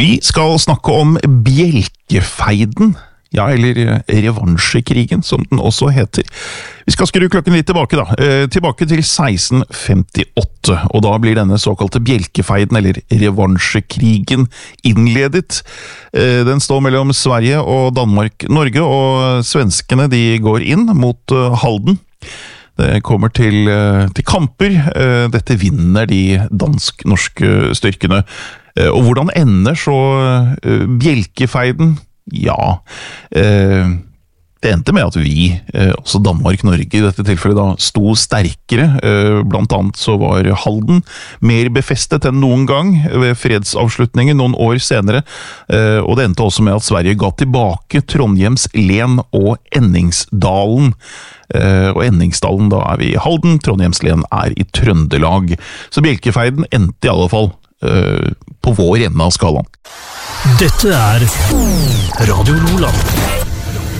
Vi skal snakke om Bjelkefeiden, ja, eller revansjekrigen, som den også heter. Vi skal skru klokken litt tilbake da, tilbake til 1658, og da blir denne såkalte Bjelkefeiden, eller revansjekrigen, innledet. Den står mellom Sverige og Danmark-Norge, og svenskene de går inn mot Halden. Det kommer til kamper, dette vinner de dansk-norske styrkene. Og hvordan ender så Bjelkefeiden? Ja, det endte med at vi, også Danmark-Norge i dette tilfellet da, sto sterkere. Blant annet så var Halden mer befestet enn noen gang ved fredsavslutningen noen år senere. Og det endte også med at Sverige ga tilbake Trondhjems len og Enningsdalen. Og Enningsdalen, da er vi i Halden, Trondhjems len er i Trøndelag. Så Bjelkefeiden endte i alle fall på vår ende av skalaen. Dette er Radio Nordland.